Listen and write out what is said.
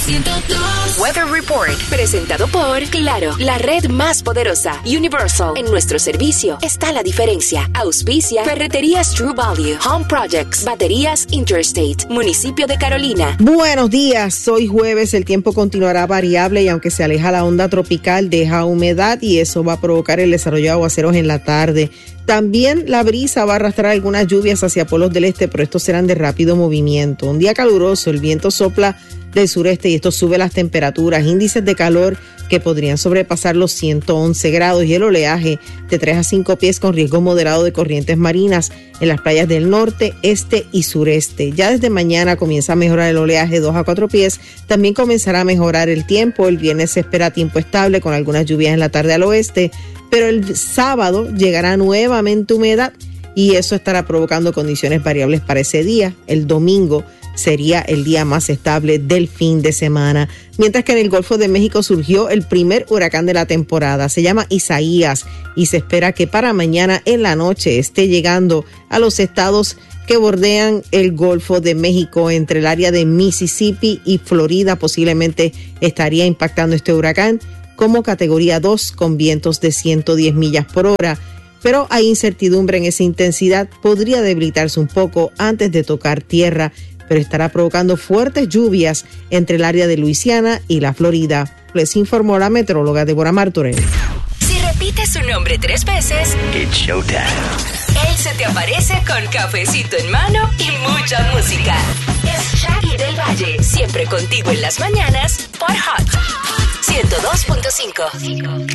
102. Weather Report, presentado por Claro, la red más poderosa. Universal, en nuestro servicio está la diferencia. Auspicia Ferreterías True Value, Home Projects, Baterías Interstate, Municipio de Carolina. Buenos días, hoy jueves el tiempo continuará variable y aunque se aleja la onda tropical, deja humedad y eso va a provocar el desarrollo de aguaceros en la tarde. También la brisa va a arrastrar algunas lluvias hacia polos del este, pero estos serán de rápido movimiento. Un día caluroso, el viento sopla del sureste y esto sube las temperaturas, índices de calor que podrían sobrepasar los 111 grados y el oleaje de 3 a 5 pies con riesgo moderado de corrientes marinas en las playas del norte, este y sureste. Ya desde mañana comienza a mejorar el oleaje 2 a 4 pies, también comenzará a mejorar el tiempo. El viernes se espera tiempo estable con algunas lluvias en la tarde al oeste, pero el sábado llegará nuevamente humedad y eso estará provocando condiciones variables para ese día. El domingo sería el día más estable del fin de semana. Mientras que en el Golfo de México surgió el primer huracán de la temporada. Se llama Isaías y se espera que para mañana en la noche esté llegando a los estados que bordean el Golfo de México, entre el área de Mississippi y Florida. Posiblemente estaría impactando este huracán como categoría 2 con vientos de 110 millas por hora. Pero hay incertidumbre en esa intensidad. Podría debilitarse un poco antes de tocar tierra, pero estará provocando fuertes lluvias entre el área de Luisiana y la Florida. Les informó la meteoróloga Deborah Martorell. Si repites su nombre 3 veces, it's showtime. Él se te aparece con cafecito en mano y mucha música. Es Shaggy del Valle, siempre contigo en las mañanas por Hot 102.5.